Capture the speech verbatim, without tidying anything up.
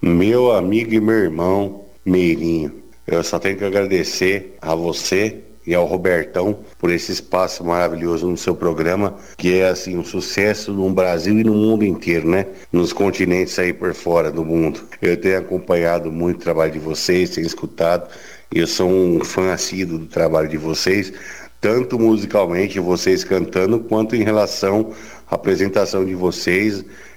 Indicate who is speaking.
Speaker 1: Meu amigo e meu irmão, Meirinho, eu só tenho que agradecer a você e ao Robertão por esse espaço maravilhoso no seu programa, que é assim um sucesso no Brasil e no mundo inteiro, né? Nos continentes aí por fora do mundo. Eu tenho acompanhado muito o trabalho de vocês, tenho escutado, e eu sou um fã assíduo do trabalho de vocês, tanto musicalmente, vocês cantando, quanto em relação à apresentação de vocês